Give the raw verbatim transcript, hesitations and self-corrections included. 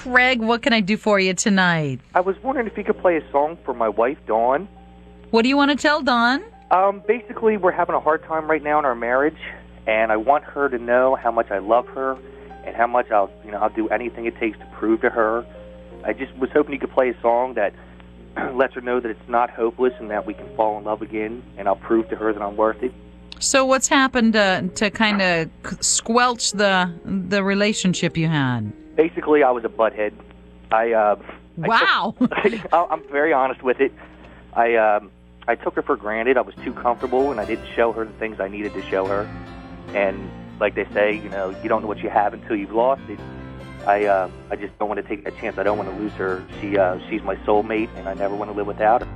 Craig, what can I do for you tonight? I was wondering if you could play a song for my wife, Dawn. What do you want to tell Dawn? Um, basically, we're having a hard time right now in our marriage, and I want her to know how much I love her and how much I'll, you know, I'll do anything it takes to prove to her. I just was hoping you could play a song that lets her know that it's not hopeless and that we can fall in love again, and I'll prove to her that I'm worth it. So what's happened uh, to kind of squelch the the relationship you had? Basically, I was a butthead. I uh, Wow. I took, I'm very honest with it. I um, I took her for granted. I was too comfortable, and I didn't show her the things I needed to show her. And like they say, you know, you don't know what you have until you've lost it. I uh, I just don't want to take that chance. I don't want to lose her. She uh, she's my soulmate, and I never want to live without her.